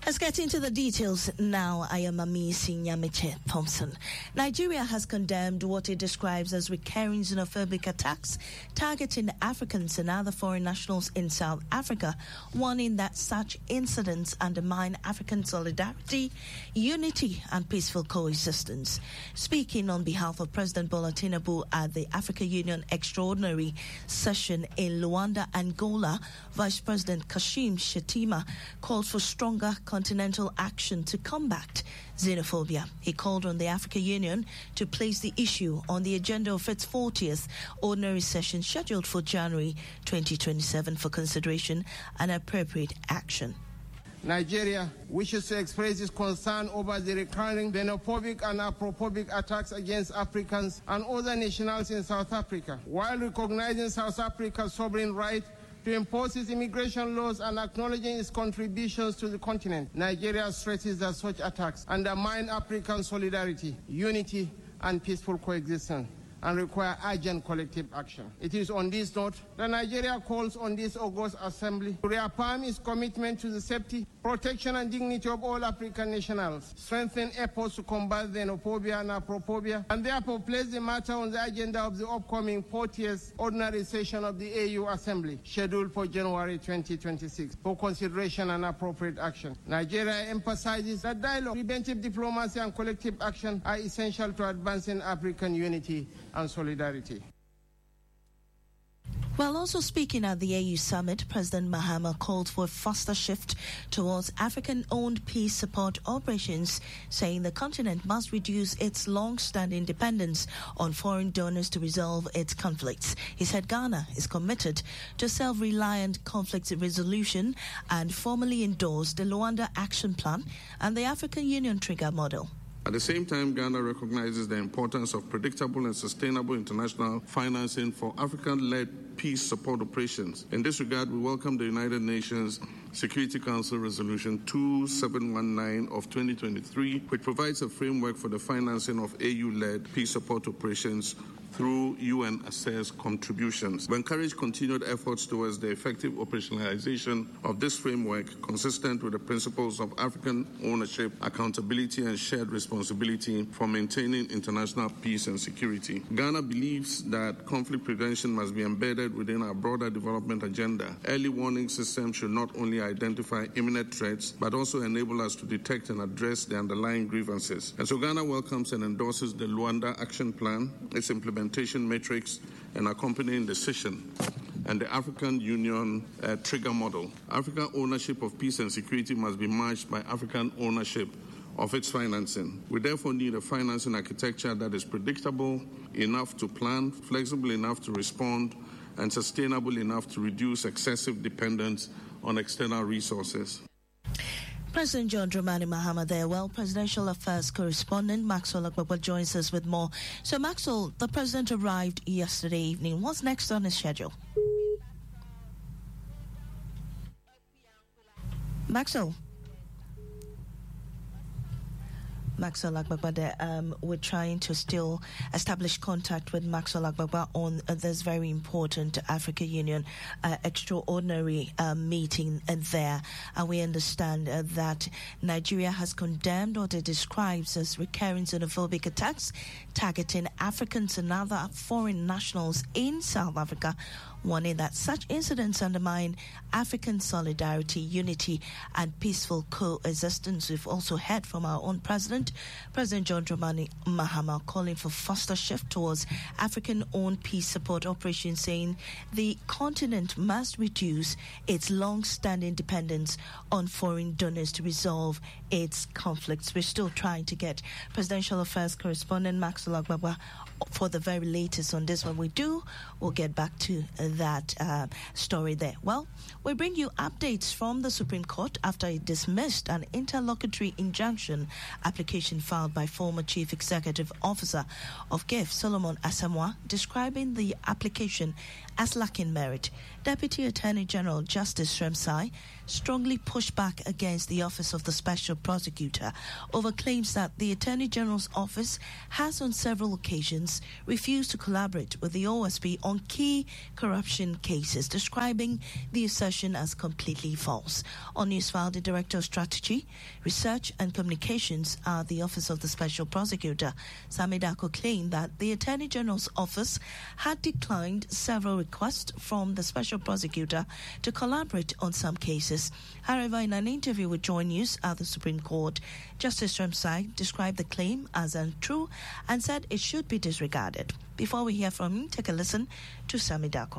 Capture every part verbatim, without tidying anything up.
Let's get into the details now. I am Amisi Nyamiche Thompson. Nigeria has condemned what it describes as recurring xenophobic attacks targeting Africans and other foreign nationals in South Africa, warning that such incidents undermine African solidarity, unity, and peaceful coexistence. Speaking on behalf of President Bola Tinubu at the Africa Union Extraordinary Session in Luanda, Angola, Vice President Kashim Shettima called for stronger continental action to combat xenophobia. He called on the African Union to place the issue on the agenda of its fortieth ordinary session scheduled for January twenty twenty-seven for consideration and appropriate action. Nigeria wishes to express its concern over the recurring xenophobic and Afrophobic attacks against Africans and other nationals in South Africa. While recognizing South Africa's sovereign right to impose its immigration laws and acknowledging its contributions to the continent, Nigeria stresses that such attacks undermine African solidarity, unity, and peaceful coexistence, and require urgent collective action. It is on this note that Nigeria calls on this August Assembly to reaffirm its commitment to the safety, protection, and dignity of all African nationals, strengthen efforts to combat xenophobia and Afrophobia, and therefore place the matter on the agenda of the upcoming fortieth ordinary session of the A U Assembly, scheduled for January twenty twenty-six, for consideration and appropriate action. Nigeria emphasizes that dialogue, preventive diplomacy, and collective action are essential to advancing African unity and solidarity. While also speaking at the A U Summit, President Mahama called for a faster shift towards African-owned peace support operations, saying the continent must reduce its long-standing dependence on foreign donors to resolve its conflicts. He said Ghana is committed to self-reliant conflict resolution and formally endorsed the Luanda Action Plan and the African Union Trigger Model. At the same time, Ghana recognizes the importance of predictable and sustainable international financing for African-led peace support operations. In this regard, we welcome the United Nations Security Council Resolution two seven one nine of twenty twenty-three, which provides a framework for the financing of A U-led peace support operations through U N-assessed contributions. We encourage continued efforts towards the effective operationalization of this framework, consistent with the principles of African ownership, accountability, and shared responsibility for maintaining international peace and security. Ghana believes that conflict prevention must be embedded within our broader development agenda. Early warning systems should not only identify imminent threats, but also enable us to detect and address the underlying grievances. And so Ghana welcomes and endorses the Luanda Action Plan, its implementation matrix, and accompanying decision, and the African Union uh, Trigger Model. African ownership of peace and security must be matched by African ownership of its financing. We therefore need a financing architecture that is predictable enough to plan, flexible enough to respond, and sustainable enough to reduce excessive dependence on external resources. President John Dramani Mahama there. Well, Presidential Affairs correspondent Maxwell Agbagba joins us with more. So, Maxwell, the president arrived yesterday evening. What's next on his schedule? Maxwell? Maxwell Agbagba there. Um, we're trying to still establish contact with Maxwell Agbagba on uh, this very important Africa Union uh, extraordinary uh, meeting uh, there. And we understand uh, that Nigeria has condemned what it describes as recurring xenophobic attacks targeting Africans and other foreign nationals in South Africa, warning that such incidents undermine African solidarity, unity, and peaceful coexistence. We've also heard from our own president, President John Dramani Mahama, calling for faster shift towards African-owned peace support operations, saying the continent must reduce its long-standing dependence on foreign donors to resolve its conflicts. We're still trying to get Presidential Affairs correspondent Maxwell Agbagba for the very latest on this. When we do, we'll get back to that uh, story there. Well, we bring you updates from the Supreme Court after it dismissed an interlocutory injunction application filed by former Chief Executive Officer of G I F, Solomon Asamoah, describing the application as lacking merit. Deputy Attorney General Justice Shremsai strongly pushed back against the Office of the Special Prosecutor over claims that the Attorney General's office has on several occasions refused to collaborate with the O S P on key corruption cases, describing the assertion as completely false. On Newsfile, the Director of Strategy, Research and Communications at the Office of the Special Prosecutor, Sami Darko, claimed that the Attorney General's office had declined several requests from the Special Prosecutor to collaborate on some cases. However, in an interview with Joy News at the Supreme Court, Justice Ramsay described the claim as untrue and said it should be disregarded. Before we hear from him, take a listen to Sami Darko.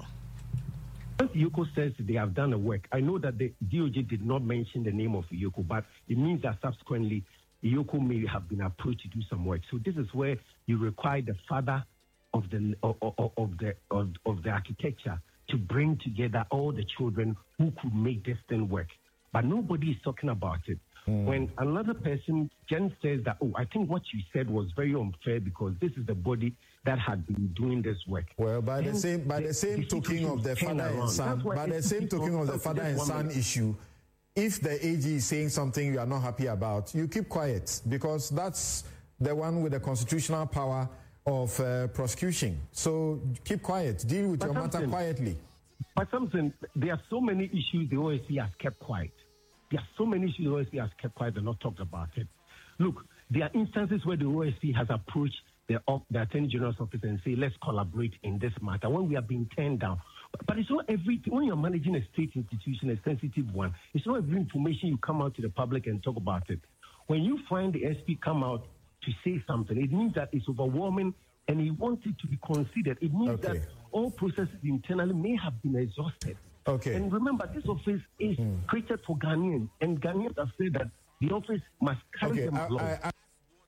Once Yoko says they have done the work, I know that the D O J did not mention the name of Yoko, but it means that subsequently Yoko may have been approached to do some work. So this is where you require the father of the of, of the of, of the architecture to bring together all the children who could make this thing work. But nobody is talking about it. Mm. When another person, Jen, says that, oh, I think what you said was very unfair because this is the body that had been doing this work. Well, by the same by the, the same the token of the father and son, by the same token of the father and son issue, if the A G is saying something you are not happy about, you keep quiet because that's the one with the constitutional power of uh, prosecution. So keep quiet, deal with but your matter quietly. But something, there are so many issues the O S C has kept quiet. There are so many issues the O S C has kept quiet and not talked about it. Look, there are instances where the O S C has approached the, the Attorney General's office and say, let's collaborate in this matter when we are being turned down. But it's not everything. When you're managing a state institution, a sensitive one, it's not every information you come out to the public and talk about it. When you find the S P come out to say something, it means that it's overwhelming and he wants it to be considered. It means okay. that all processes internally may have been exhausted. Okay. And remember, this office is mm. created for Ghanaians, and Ghanaians have said that the office must carry okay. them along. I, I, I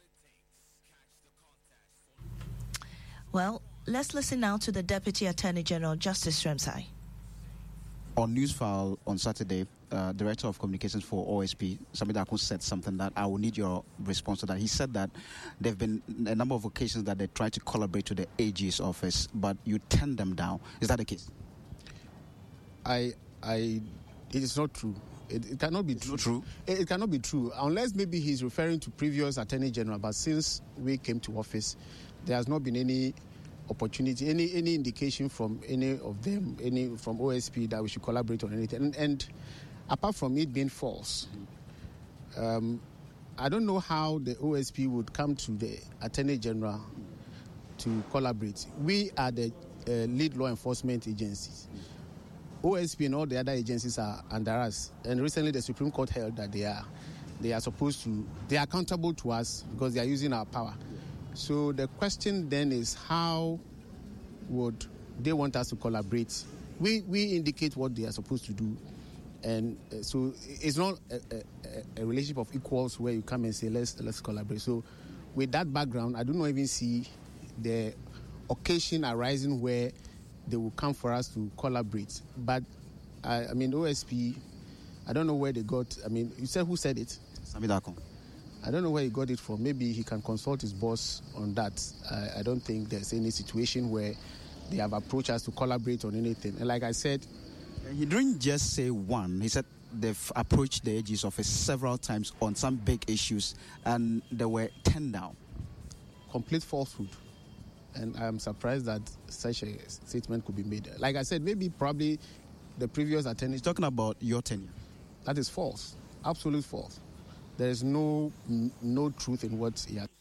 Well, let's listen now to the Deputy Attorney General, Justice Ramsay. On Newsfile on Saturday, uh, Director of Communications for O S P, Sami Darko, said something that I will need your response to that. He said that there have been a number of occasions that they tried to collaborate with the A G's office, but you turned them down. Is that the case? I, I, it is not true. It, it cannot be it's true. Not true. It, it cannot be true unless maybe he's referring to previous Attorney General. But since we came to office, there has not been any opportunity, any any indication from any of them, any from O S P that we should collaborate on anything. And, and apart from it being false, um, I don't know how the O S P would come to the Attorney General to collaborate. We are the uh, lead law enforcement agencies. O S P and all the other agencies are under us. And recently the Supreme Court held that they are they are supposed to, they are accountable to us because they are using our power. So the question then is, how would they want us to collaborate? We we indicate what they are supposed to do. And uh, so it's not a, a, a relationship of equals where you come and say, let's let's collaborate. So with that background, I do not even see the occasion arising where they will come for us to collaborate. But, I, I mean, O S P, I don't know where they got, I mean, you said who said it? Sami Darko. I don't know where he got it from. Maybe he can consult his boss on that. I, I don't think there's any situation where they have approached us to collaborate on anything. And like I said... He didn't just say one. He said they've approached the A G's office several times on some big issues, and they were turned down. Complete falsehood. And I'm surprised that such a statement could be made. Like I said, maybe probably the previous attorney... He's talking about your tenure. That is false. Absolute false. There is no no truth in what he had.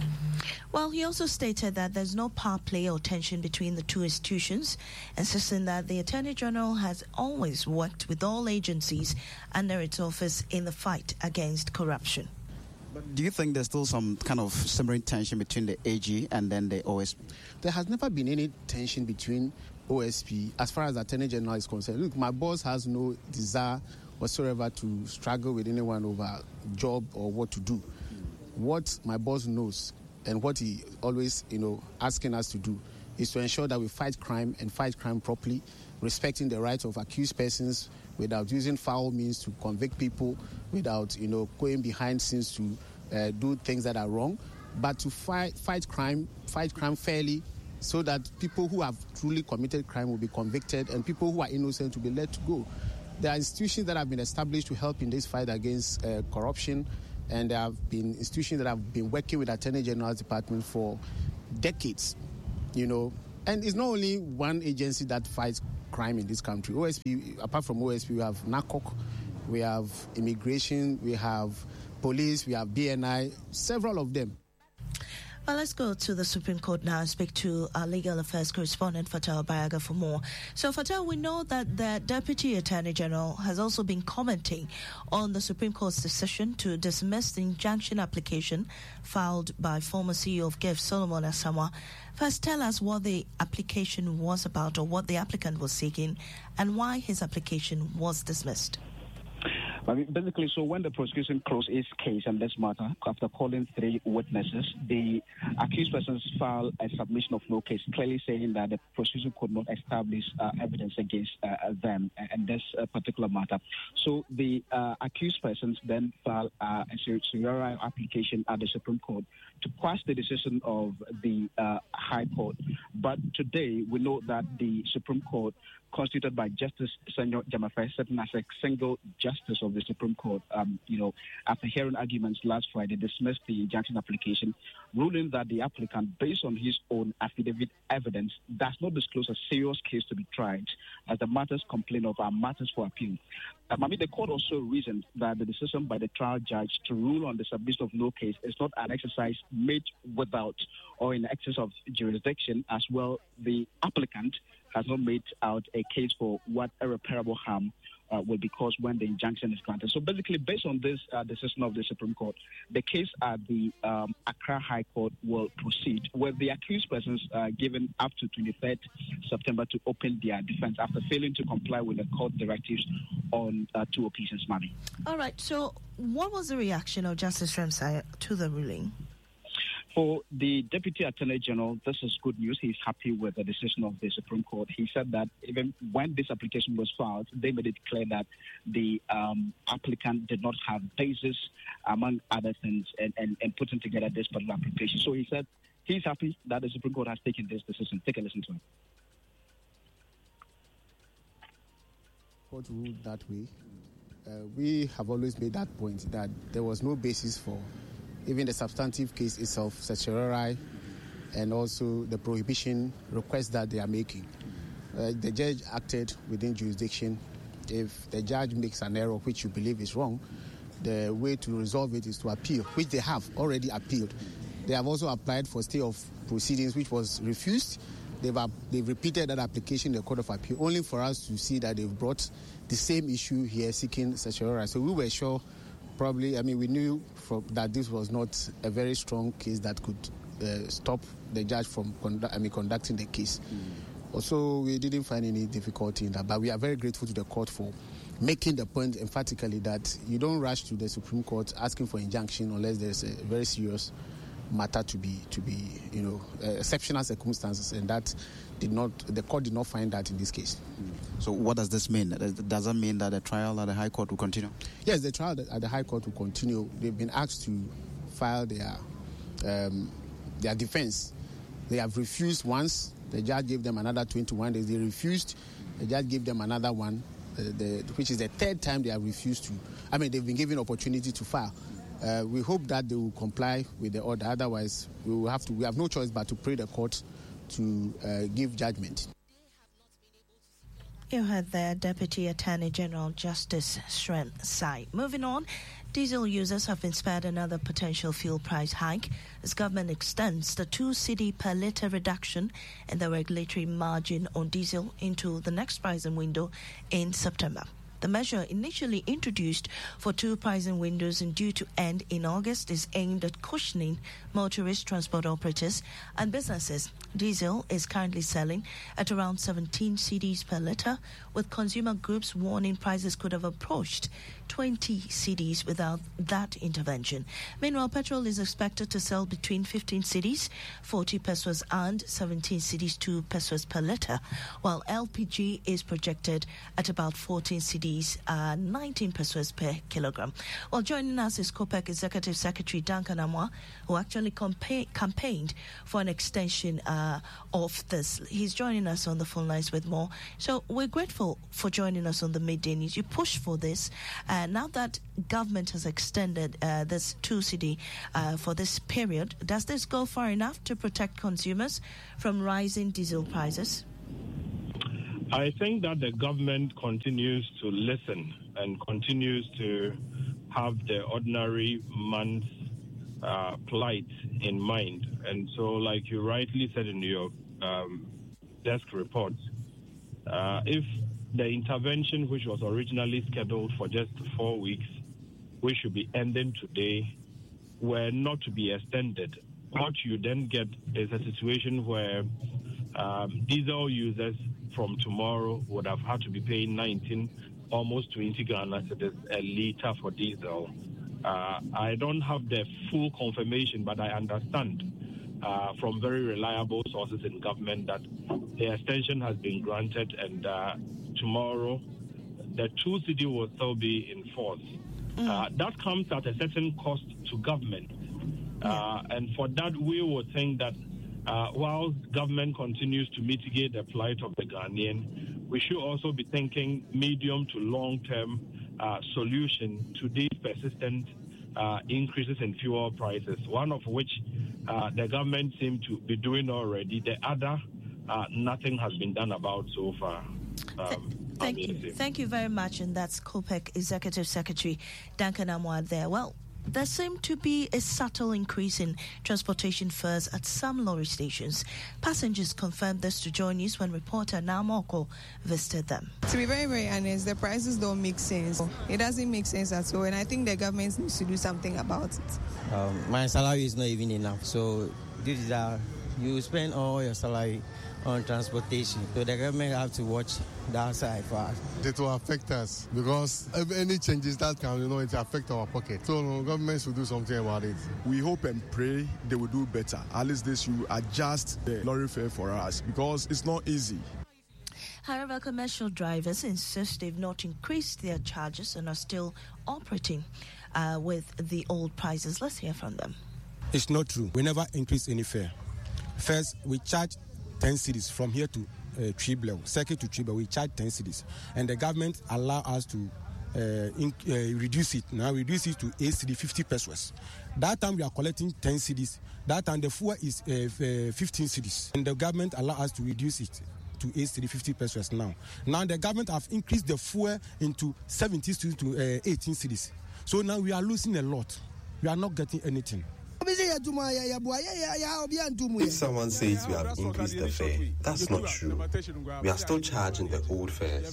Well, he also stated that there's no power play or tension between the two institutions, insisting that the Attorney General has always worked with all agencies under its office in the fight against corruption. But do you think there's still some kind of simmering tension between the A G and then the O S P? There has never been any tension between O S P as far as the Attorney General is concerned. Look, my boss has no desire whatsoever to struggle with anyone over job or what to do. Mm. What my boss knows and what he always, you know, asking us to do is to ensure that we fight crime and fight crime properly, respecting the rights of accused persons without using foul means to convict people, without, you know, going behind scenes to uh, do things that are wrong, but to fight fight crime, fight crime fairly, so that people who have truly committed crime will be convicted and people who are innocent will be let to go. There are institutions that have been established to help in this fight against uh, corruption, and there have been institutions that have been working with the Attorney General's Department for decades, you know. And it's not only one agency that fights crime in this country. O S P, apart from O S P, we have NACOC, we have immigration, we have police, we have B N I, several of them. Well, let's go to the Supreme Court now and speak to our legal affairs correspondent, Fatal Bayaga, for more. So, Fatal, we know that the Deputy Attorney General has also been commenting on the Supreme Court's decision to dismiss the injunction application filed by former C E O of G I F, Solomon Asamoah. First, tell us what the application was about, or what the applicant was seeking, and why his application was dismissed. I mean, basically, so when the prosecution closed its case on this matter, after calling three witnesses, the accused persons filed a submission of no case, clearly saying that the prosecution could not establish uh, evidence against uh, them in this uh, particular matter. So the uh, accused persons then filed uh, a certiorari application at the Supreme Court to quash the decision of the uh, High Court. But today, we know that the Supreme Court, constituted by Justice Senor Jamafe, sitting as a single justice of the Supreme Court, um, you know, after hearing arguments last Friday, dismissed the injunction application, ruling that the applicant, based on his own affidavit evidence, does not disclose a serious case to be tried, as the matters complained of are matters for appeal. Um, I mean, the court also reasoned that the decision by the trial judge to rule on the submission of no case is not an exercise made without or in excess of jurisdiction. As well, the applicant has not made out a case for what irreparable harm uh, will be caused when the injunction is granted. So basically, based on this uh, decision of the Supreme Court, the case at the um, Accra High Court will proceed, with the accused persons uh, given up to twenty-third September to open their defense after failing to comply with the court directives on uh, two occasions, Mami. All right, so what was the reaction of Justice Ramsay to the ruling? For the Deputy Attorney General, this is good news. He's happy with the decision of the Supreme Court. He said that even when this application was filed, they made it clear that the um, applicant did not have basis, among other things, and, and, and putting together this particular application. So he said he's happy that the Supreme Court has taken this decision. Take a listen to him. Court ruled that way. Uh, we have always made that point that there was no basis for even the substantive case itself, certiorari, and also the prohibition request that they are making. Uh, the judge acted within jurisdiction. If the judge makes an error which you believe is wrong, the way to resolve it is to appeal, which they have already appealed. They have also applied for stay of proceedings, which was refused. They've, uh, they've repeated that application in the Court of Appeal, only for us to see that they've brought the same issue here, seeking certiorari. So we were sure, probably, I mean, we knew from, that this was not a very strong case that could uh, stop the judge from condu- I mean, conducting the case. Mm. Also, we didn't find any difficulty in that, but we are very grateful to the court for making the point emphatically that you don't rush to the Supreme Court asking for injunction unless there's a very serious matter to be, to be, you know, uh, exceptional circumstances, and that did not, the court did not find that in this case. Mm. So what does this mean? Does that mean that the trial at the High Court will continue? Yes, the trial at the High Court will continue. They've been asked to file their um, their defense. They have refused once. The judge gave them another twenty-one days. They refused. The judge gave them another one, uh, the, which is the third time they have refused to. I mean, they've been given opportunity to file. Uh, we hope that they will comply with the order. Otherwise, we will have to. We have no choice but to pray the court to uh, give judgment. You heard there Deputy Attorney General Justice Sren Sai. Moving on, diesel users have been spared another potential fuel price hike as government extends the two cedi per litre reduction in the regulatory margin on diesel into the next pricing window in September. The measure, initially introduced for two pricing windows and due to end in August, is aimed at cushioning motorist transport operators and businesses. Diesel is currently selling at around seventeen cedis per litre, with consumer groups warning prices could have approached twenty cedis without that intervention. Meanwhile, petrol is expected to sell between fifteen cedis, forty pesos, and seventeen cedis, two pesos per litre, while L P G is projected at about fourteen cedis cedis, uh, nineteen pesos per kilogram. Well, joining us is COPEC Executive Secretary Duncan Amoah, who actually campa- campaigned for an extension uh, of this. He's joining us on the phone lines with more. So we're grateful for joining us on the Midday News. You pushed for this. Uh, now that government has extended uh, this two cedi uh, for this period, does this go far enough to protect consumers from rising diesel prices? I think that the government continues to listen and continues to have the ordinary man's uh, plight in mind. And so, like you rightly said in your um, desk report, uh, if the intervention, which was originally scheduled for just four weeks, which should be ending today, were not to be extended, what you then get is a situation where um, diesel users from tomorrow would have had to be paying nineteen, almost twenty Ghana cedis a litre for diesel. Uh, I don't have the full confirmation, but I understand uh, from very reliable sources in government that the extension has been granted, and uh, tomorrow the two cedi will still be in force. Mm. Uh, that comes at a certain cost to government. Uh, and for that, we would think that Uh, while government continues to mitigate the plight of the Ghanaian, we should also be thinking medium to long-term uh, solution to these persistent uh, increases in fuel prices, one of which uh, the government seems to be doing already. The other, uh, nothing has been done about so far. Um, Thank you. Thank you very much. And that's COPEC Executive Secretary Duncan Amoah there. Well, there seemed to be a subtle increase in transportation fares at some lorry stations. Passengers confirmed this to Joy News when reporter Namoko visited them. To be very, very honest, the prices don't make sense. It doesn't make sense at all, and I think the government needs to do something about it. Um, my salary is not even enough, so this is that you spend all your salary on transportation. So the government have to watch that side for us. It will affect us because any changes that can, you know, it affect our pocket. So no, government should do something about it. We hope and pray they will do better. At least they should adjust the lorry fare for us because it's not easy. However, commercial drivers insist they've not increased their charges and are still operating uh, with the old prices. Let's hear from them. It's not true. We never increase any fare. First, we charge ten cedis from here to uh, Triblew, circuit to Triblew, we charge ten cedis. And the government allow us to uh, in, uh, reduce it. Now reduce it to eight cedi, fifty pesos. That time we are collecting ten cedis. That time the fuel is uh, fifteen cedis. And the government allow us to reduce it to eight cedi, fifty pesos now. Now the government have increased the fuel into seventy cedis to uh, eighteen cedis. So now we are losing a lot. We are not getting anything. If someone says we have increased the fare, that's not true. We are still charging the old fares.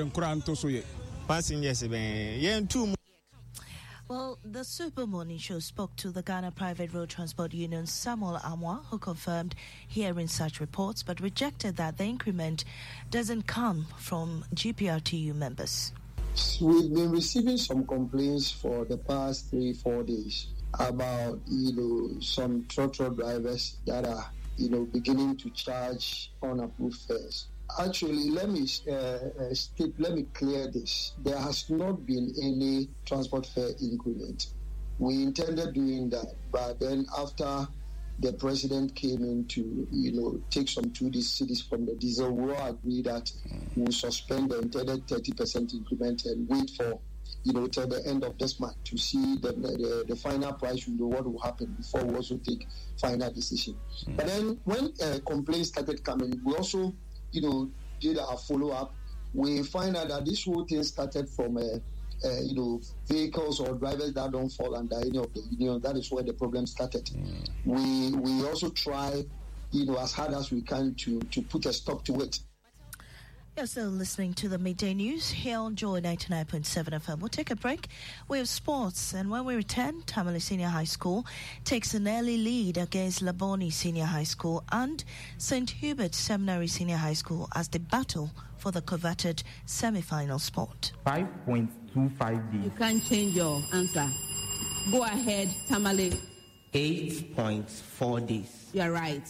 Well, the Super Morning Show spoke to the Ghana Private Road Transport Union Samuel Amoah, who confirmed hearing such reports, but rejected that the increment doesn't come from G P R T U members. We've been receiving some complaints for the past three, four days about, you know, some trotro drivers that are, you know, beginning to charge unapproved fares. Actually, let me uh, state, let me clear this. There has not been any transport fare increment. We intended doing that, but then after the president came in to, you know, take some two cedis from the diesel, we all agreed that we'll suspend the intended thirty percent increment and wait for, you know, till the end of this month to see the the, the final price, you know, what will happen before we also take final decision. Mm. But then when uh, complaints started coming, we also, you know, did our follow-up. We find out that this whole thing started from, uh, uh, you know, vehicles or drivers that don't fall under any of the union. That is where the problem started. Mm. We we also try, you know, as hard as we can to, to put a stop to it. You're still listening to the Midday News here on Joy ninety-nine point seven F M. We'll take a break. We have sports, and when we return, Tamale Senior High School takes an early lead against Laboni Senior High School and Saint Hubert Seminary Senior High School as they battle for the coveted semi-final spot. five point two five D. You can't change your answer. Go ahead, Tamale. eight point four days. You're right.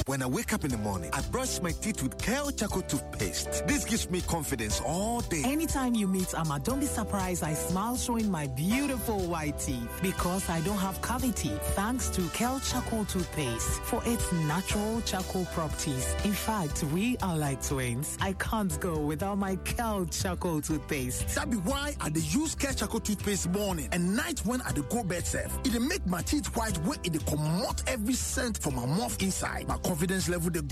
When I wake up in the morning, I brush my teeth with Kale Charcoal toothpaste. This gives me confidence all day. Anytime you meet Amma, don't be surprised I smile showing my beautiful white teeth because I don't have cavity thanks to Kale Charcoal toothpaste for its natural charcoal properties. In fact, we are like twins. I can't go without my Kale Charcoal toothpaste. That be why I dey use Kale Charcoal toothpaste morning and night when I dey go bed safe. It dey make my teeth white when it dey comot every scent from my mouth inside. My confidence level dey